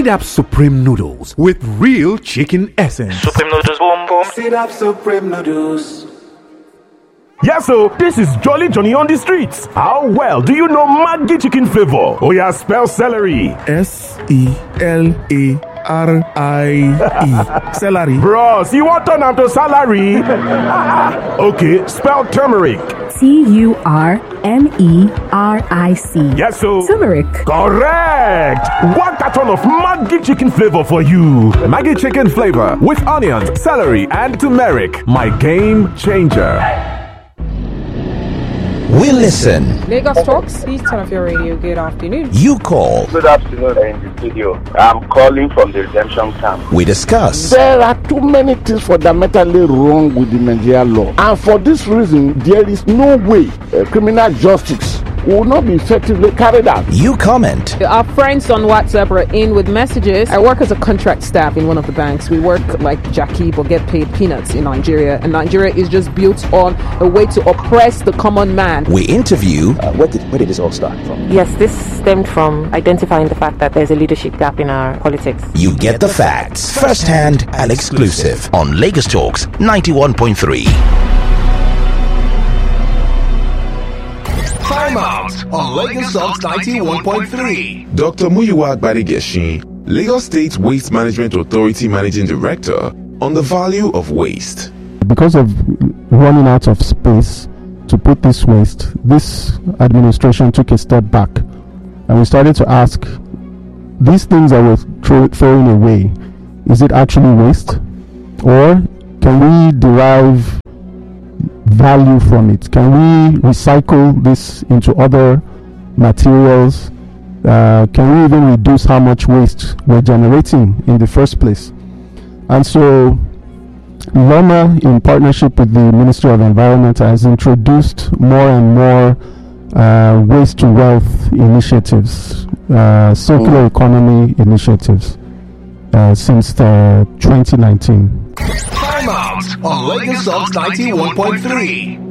Sit-Up Supreme Noodles with real chicken essence. Supreme Noodles, boom boom. Sit-Up Supreme Noodles. Yeah, so this is Jolly Johnny on the streets. How well do you know Maggi chicken flavor? Oh yeah, spell celery. Celery. Celery. Bros, you want turn to salary? Okay, spell turmeric. Turmeric. Yes, so Turmeric. Correct. One carton of Maggi chicken flavor for you. Maggi chicken flavor with onions, celery, and turmeric. My game changer. We listen. Lagos Talks, please turn off your radio. Good afternoon. You call. Good afternoon in the studio. I'm calling from the redemption camp. We discuss. There are too many things fundamentally wrong with the Nigerian law. And for this reason, there is no way criminal justice will not be effectively carried out. You comment. Our friends on WhatsApp are in with messages. I work as a contract staff in one of the banks. We work like Jackie but get paid peanuts in Nigeria. And Nigeria is just built on a way to oppress the common man. We interview. Where did this all start from? Yes, this stemmed from identifying the fact that there's a leadership gap in our politics. You get the facts firsthand and exclusive on Lagos Talks 91.3. Time out on Lagos Talks 91.3. Dr. Muyiwa Gbadigeshin, Lagos State Waste Management Authority Managing Director, on the value of waste. Because of running out of space to put this waste, this administration took a step back and we started to ask, these things that we're throwing away, is it actually waste? Or can we derive value from it? Can we recycle this into other materials? Can we even reduce how much waste we're generating in the first place? And so LOMA, in partnership with the Ministry of Environment, has introduced more and more waste to wealth initiatives, circular economy initiatives since 2019. Time out on Lagos Talks 91.3.